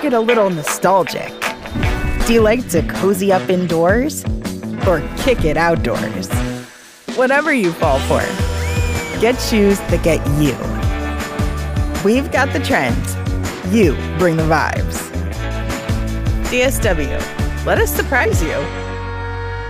get a little nostalgic? Do you like to cozy up indoors or kick it outdoors? Whatever you fall for, get shoes that get you. We've got the trends. You bring the vibes. DSW, let us surprise you.